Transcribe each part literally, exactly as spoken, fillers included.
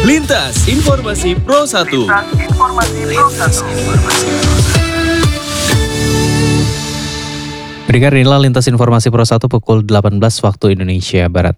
Lintas Informasi Pro satu. Berikan inilah Lintas Informasi Pro satu pukul delapan belas waktu Indonesia Barat.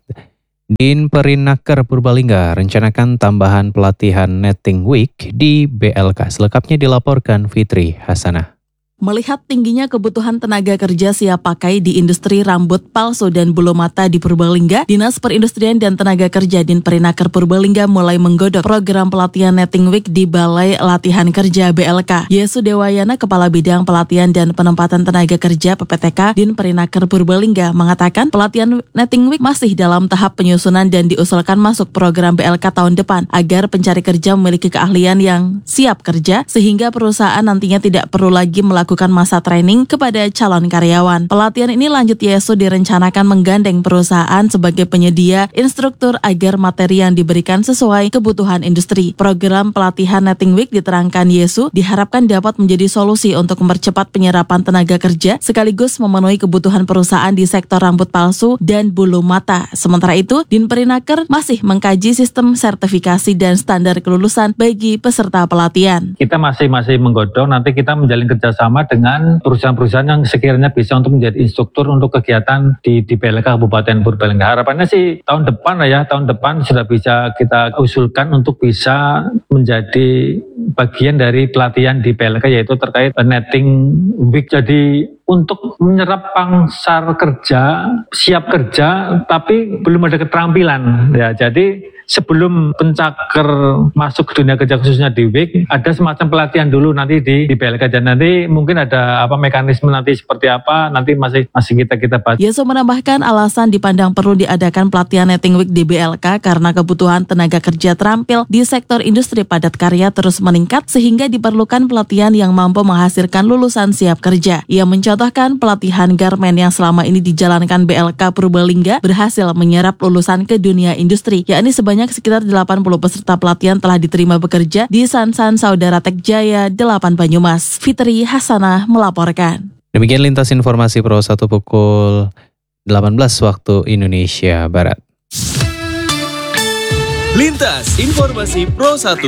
Dinperinaker Purbalingga rencanakan tambahan pelatihan Netting Week di B L K. Selengkapnya dilaporkan Fitri Hasanah. Melihat tingginya kebutuhan tenaga kerja siap pakai di industri rambut palsu dan bulu mata di Purbalingga, Dinas Perindustrian dan Tenaga Kerja Dinperinaker Purbalingga mulai menggodok program pelatihan Netting Week di Balai Latihan Kerja B L K. Yesu Dewayana, Kepala Bidang Pelatihan dan Penempatan Tenaga Kerja P P T K Dinperinaker Purbalingga, mengatakan pelatihan Netting Week masih dalam tahap penyusunan dan diusulkan masuk program B L K tahun depan agar pencari kerja memiliki keahlian yang siap kerja sehingga perusahaan nantinya tidak perlu lagi melakukan melakukan masa training kepada calon karyawan. Pelatihan ini lanjut Yesu direncanakan menggandeng perusahaan sebagai penyedia instruktur agar materi yang diberikan sesuai kebutuhan industri. Program pelatihan Netting Week diterangkan Yesu diharapkan dapat menjadi solusi untuk mempercepat penyerapan tenaga kerja sekaligus memenuhi kebutuhan perusahaan di sektor rambut palsu dan bulu mata. Sementara itu, Dinperinaker masih mengkaji sistem sertifikasi dan standar kelulusan bagi peserta pelatihan. Kita masih masih menggodok, nanti kita menjalin kerjasama dengan perusahaan-perusahaan yang sekiranya bisa untuk menjadi instruktur untuk kegiatan di, di B L K Kabupaten Purbalingga. Harapannya sih tahun depan lah ya, tahun depan sudah bisa kita usulkan untuk bisa menjadi bagian dari pelatihan di B L K, yaitu terkait Netting Week. Jadi untuk menyerap pangsar kerja, siap kerja, tapi belum ada keterampilan. Ya, jadi sebelum pencaker masuk ke dunia kerja khususnya di Week, ada semacam pelatihan dulu nanti di, di B L K, dan nanti mungkin ada apa mekanisme nanti seperti apa, nanti masih masih kita kita bahas. Yesu menambahkan alasan dipandang perlu diadakan pelatihan Netting Week di B L K karena kebutuhan tenaga kerja terampil di sektor industri padat karya terus meningkat sehingga diperlukan pelatihan yang mampu menghasilkan lulusan siap kerja. Ia mencontohkan pelatihan garmen yang selama ini dijalankan B L K Purbalingga berhasil menyerap lulusan ke dunia industri, yakni sebanyak sekitar delapan puluh peserta pelatihan telah diterima bekerja di Sansan Saudara Tek Jaya delapan Banyumas. Fitri Hasanah melaporkan. Demikian Lintas Informasi Pro satu pukul delapan belas waktu Indonesia Barat. Lintas Informasi Pro satu.